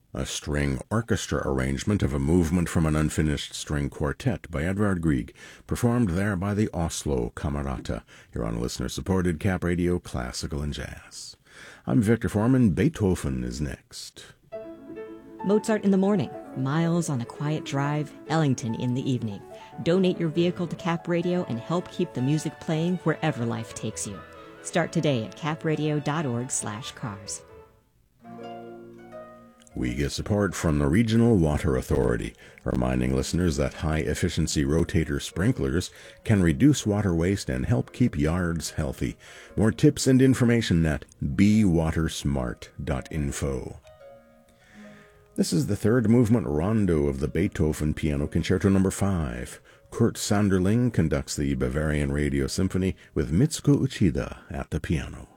a string orchestra arrangement of a movement from an unfinished string quartet by Edvard Grieg, performed there by the Oslo Camerata, here on listener-supported Cap Radio Classical and Jazz. I'm Victor Foreman. Beethoven is next. Mozart in the morning, Miles on a quiet drive, Ellington in the evening. Donate your vehicle to Cap Radio and help keep the music playing wherever life takes you. Start today at capradio.org/cars. We get support from the Regional Water Authority, reminding listeners that high-efficiency rotator sprinklers can reduce water waste and help keep yards healthy. More tips and information at bewatersmart.info. This is the third movement rondo of the Beethoven Piano Concerto No. 5. Kurt Sanderling conducts the Bavarian Radio Symphony with Mitsuko Uchida at the piano.